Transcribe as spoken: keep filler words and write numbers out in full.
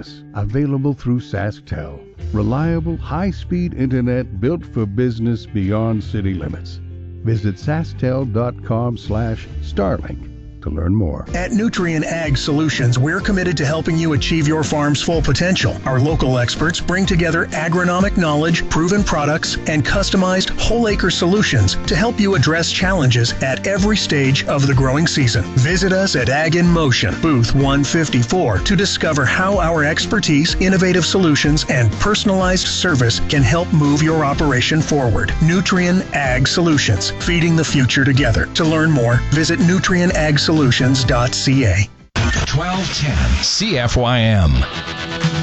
business. Available through SaskTel. Reliable, high-speed internet built for business beyond city limits. Visit sastel.com slash Starlink to learn more. At Nutrien Ag Solutions, we're committed to helping you achieve your farm's full potential. Our local experts bring together agronomic knowledge, proven products, and customized whole-acre solutions to help you address challenges at every stage of the growing season. Visit us at Ag in Motion, booth one fifty-four, to discover how our expertise, innovative solutions, and personalized service can help move your operation forward. Nutrien Ag Solutions, feeding the future together. To learn more, visit nutrien ag solutions dot c a. twelve ten C F Y M.